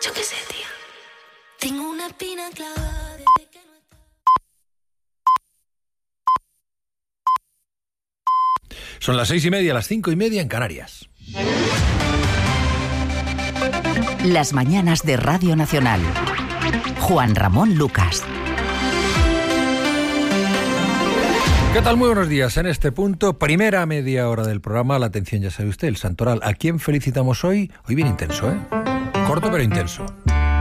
Yo qué sé, tía. Tengo una espina clavada desde que no está. Son las 6:30, las 5:30 en Canarias. Las mañanas de Radio Nacional. Juan Ramón Lucas. ¿Qué tal? Muy buenos días. En este punto, primera media hora del programa, la atención, ya sabe usted, el santoral. ¿A quién felicitamos hoy? Hoy bien intenso, ¿eh? Corto pero intenso.